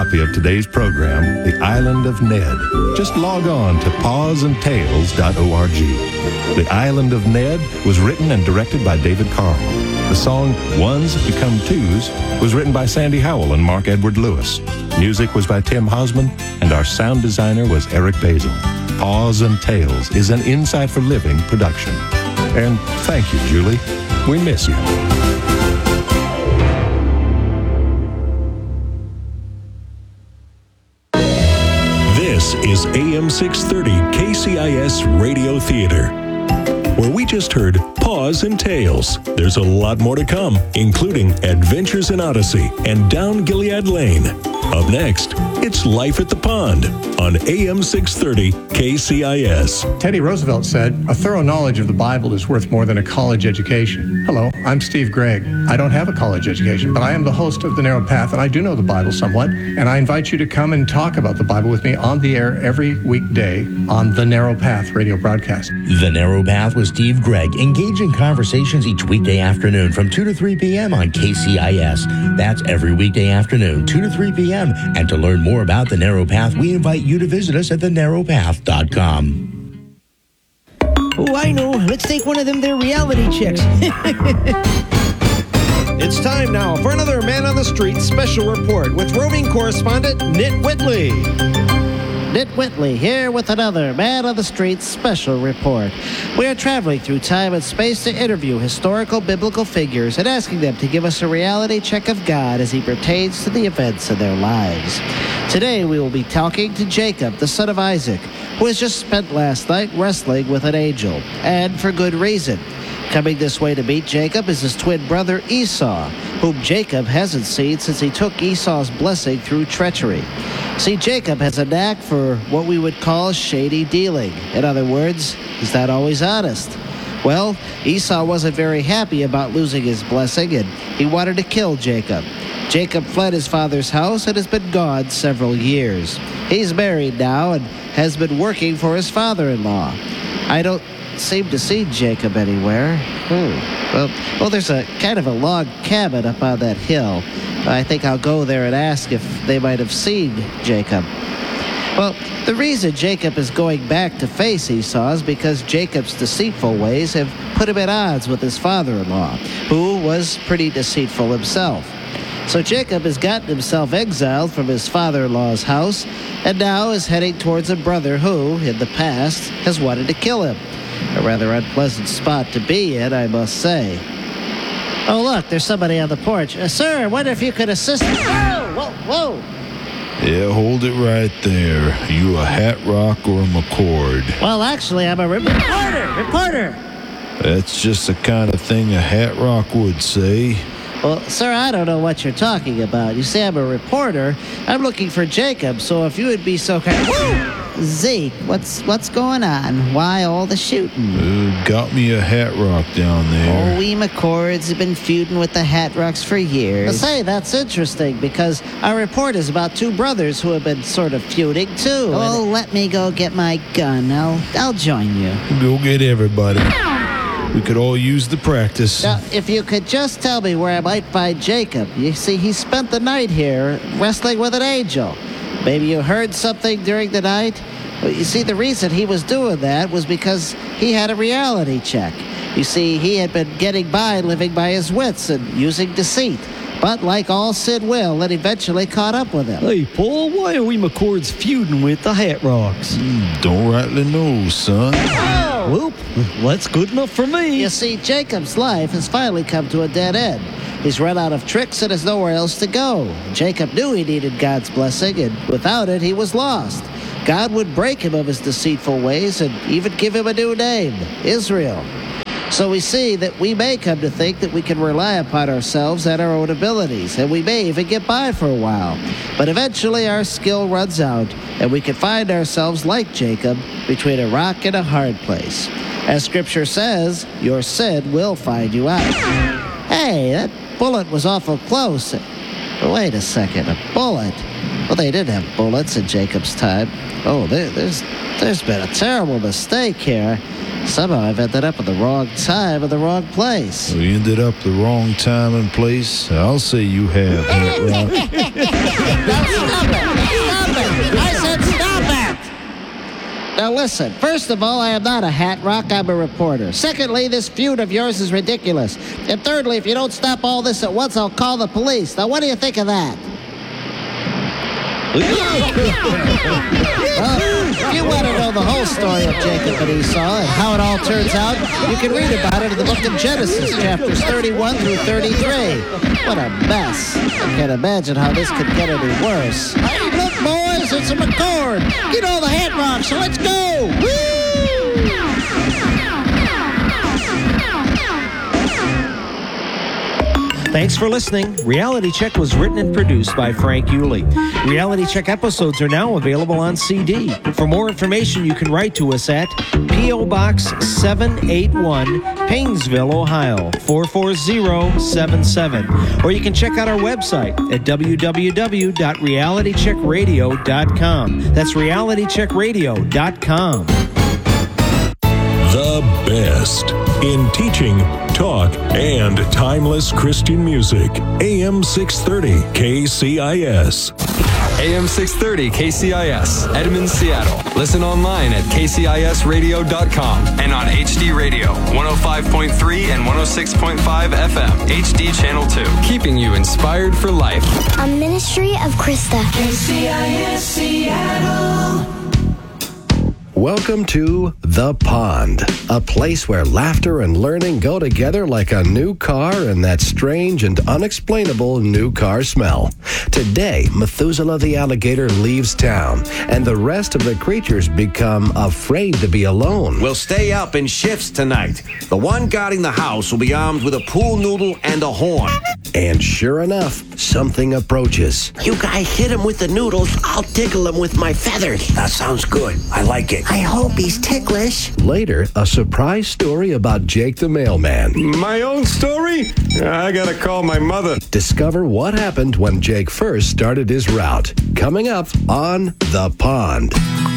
copy of today's program, The Island of Ned, just log on to pawsandtails.org. The Island of Ned was written and directed by David Carl. The song Ones Become Twos was written by Sandy Howell and Mark Edward Lewis. Music was by Tim Hausman, and our sound designer was Eric Basil. Paws and Tails is an Insight for Living production. And thank you, Julie. We miss you. This is AM 630 KCIS Radio Theater, where we just heard Paws and Tails. There's a lot more to come, including Adventures in Odyssey and Down Gilead Lane. Up next, it's Life at the Pond on AM 630 KCIS. Teddy Roosevelt said, "A thorough knowledge of the Bible is worth more than a college education." Hello, I'm Steve Gregg. I don't have a college education, but I am the host of The Narrow Path, and I do know the Bible somewhat, and I invite you to come and talk about the Bible with me on the air every weekday on The Narrow Path radio broadcast. The Narrow Path with Steve Gregg. Engage in conversations each weekday afternoon from 2 to 3 p.m. on KCIS. That's every weekday afternoon, 2 to 3 p.m. And to learn more about The Narrow Path, we invite you to visit us at thenarrowpath.com. Oh, I know. Let's take one of them there reality checks. It's time now for another Man on the Street special report with roving correspondent Nit Whitley. Nit Whitley here with another Man on the Street special report. We are traveling through time and space to interview historical biblical figures and asking them to give us a reality check of God as he pertains to the events in their lives. Today we will be talking to Jacob, the son of Isaac, who has just spent last night wrestling with an angel, and for good reason. Coming this way to meet Jacob is his twin brother Esau, whom Jacob hasn't seen since he took Esau's blessing through treachery. See, Jacob has a knack for what we would call shady dealing. In other words, he's not always honest. Well, Esau wasn't very happy about losing his blessing, and he wanted to kill Jacob. Jacob fled his father's house and has been gone several years. He's married now and has been working for his father-in-law. I don't seem to see Jacob anywhere. Well, there's a kind of a log cabin up on that hill. I think I'll go there and ask if they might have seen Jacob. Well, the reason Jacob is going back to face Esau is because Jacob's deceitful ways have put him at odds with his father-in-law, who was pretty deceitful himself. So Jacob has gotten himself exiled from his father-in-law's house and now is heading towards a brother who, in the past, has wanted to kill him. A rather unpleasant spot to be in, I must say. Oh, look, there's somebody on the porch. Sir, I wonder if you could assist me. Whoa. Yeah, hold it right there. You a Hat Rock or a McCord? Well, actually, I'm a reporter. That's just the kind of thing a Hat Rock would say. Well, sir, I don't know what you're talking about. You say I'm a reporter. I'm looking for Jacob, so if you would be so kind... Zeke, what's going on? Why all the shooting? Got me a Hat Rock down there. Oh, we McCords have been feuding with the Hat Rocks for years. Say, that's interesting, because our report is about two brothers who have been sort of feuding, too. Oh, let me go get my gun. I'll join you. Go get everybody. We could all use the practice. Now, if you could just tell me where I might find Jacob. You see, he spent the night here wrestling with an angel. Maybe you heard something during the night? Well, you see, the reason he was doing that was because he had a reality check. You see, he had been getting by living by his wits and using deceit. But like all sin will, it eventually caught up with him. Hey, Paul, why are we McCords feuding with the Hat Rocks? Don't rightly know, son. Well, that's good enough for me. You see, Jacob's life has finally come to a dead end. He's run out of tricks and has nowhere else to go. Jacob knew he needed God's blessing, and without it, he was lost. God would break him of his deceitful ways and even give him a new name, Israel. So we see that we may come to think that we can rely upon ourselves and our own abilities, and we may even get by for a while. But eventually our skill runs out, and we can find ourselves like Jacob between a rock and a hard place. As Scripture says, your sin will find you out. Hey, that bullet was awful close. Wait a second, a bullet? Well, they did have bullets in Jacob's time. Oh, there's been a terrible mistake here. Somehow I've ended up at the wrong time and the wrong place. We ended up the wrong time and place. I'll say you have, Hat Rock. Now stop it. Now listen, first of all, I am not a hat rock, I'm a reporter. Secondly, this feud of yours is ridiculous. And thirdly, if you don't stop all this at once, I'll call the police. Now what do you think of that? Well, if you want to know the whole story of Jacob and Esau and how it all turns out, you can read about it in the book of Genesis, chapters 31 through 33. What a mess. I can't imagine how this could get any worse. Hey, look, boys, it's a McCord. Get all the hat rocks, so let's go. Woo! Thanks for listening. Reality Check was written and produced by Frank Yulee. Reality Check episodes are now available on CD. For more information, you can write to us at P.O. Box 781, Painesville, Ohio, 44077. Or you can check out our website at www.realitycheckradio.com. That's realitycheckradio.com. The best in teaching, talk, and timeless Christian music. AM 630 KCIS. AM 630 KCIS, Edmond, Seattle. Listen online at kcisradio.com and on HD Radio, 105.3 and 106.5 FM, HD Channel 2. Keeping you inspired for life. A ministry of Krista. KCIS Seattle. Welcome to The Pond, a place where laughter and learning go together like a new car and that strange and unexplainable new car smell. Today, Methuselah the alligator leaves town, and the rest of the creatures become afraid to be alone. We'll stay up in shifts tonight. The one guarding the house will be armed with a pool noodle and a horn. And sure enough, something approaches. You guys hit him with the noodles, I'll tickle him with my feathers. That sounds good. I like it. I hope he's ticklish. Later, a surprise story about Jake the mailman. My own story? I gotta call my mother. Discover what happened when Jake first started his route. Coming up on The Pond.